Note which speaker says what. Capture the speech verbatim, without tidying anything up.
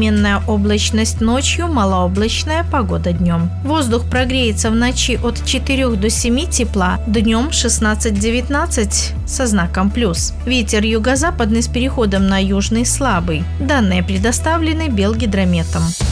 Speaker 1: Переменная облачность ночью, малооблачная погода днем. Воздух прогреется в ночи от четырёх до семи тепла, днем шестнадцать-девятнадцать со знаком плюс. Ветер юго-западный с переходом на южный слабый. Данные предоставлены Белгидрометом.